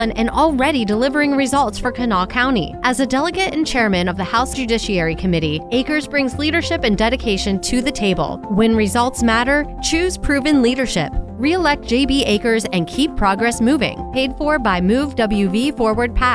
and already delivering results for Kanawha County. As a delegate and chairman of the House Judiciary Committee, Akers brings leadership and dedication to the table. When results matter, choose proven leadership. Re-elect J.B. Akers and keep progress moving. Paid for by Move WV Forward PAC.